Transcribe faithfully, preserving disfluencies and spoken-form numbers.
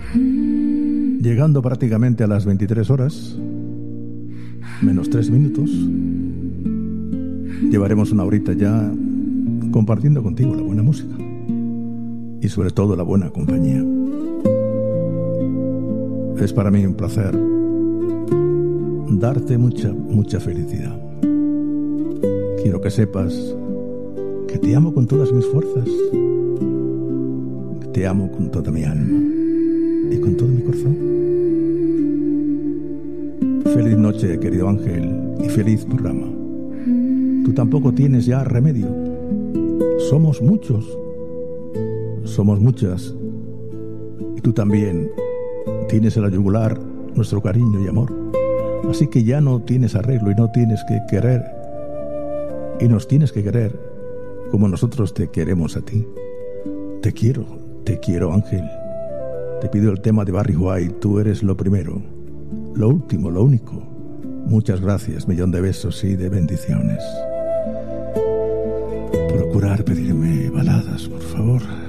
Llegando prácticamente a las veintitrés horas, menos tres minutos, llevaremos una horita ya compartiendo contigo la buena música y sobre todo la buena compañía. Es para mí un placer darte mucha, mucha felicidad. Quiero que sepas que te amo con todas mis fuerzas, que te amo con toda mi alma y con todo mi corazón. Feliz noche, querido Ángel, y feliz programa. Tú tampoco tienes ya remedio. Somos muchos, somos muchas, y tú también tienes en la yugular nuestro cariño y amor. Así que ya no tienes arreglo y no tienes que querer, y nos tienes que querer como nosotros te queremos a ti. Te quiero, te quiero, Ángel. Te pido el tema de Barry White, tú eres lo primero, lo último, lo único. Muchas gracias, millón de besos y de bendiciones. Procurar pedirme baladas, por favor.